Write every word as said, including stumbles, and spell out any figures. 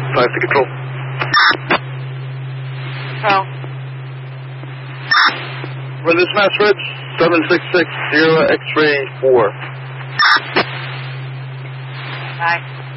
five to control. Control. Run this mass ridge, seven six six zero X-ray four. Bye.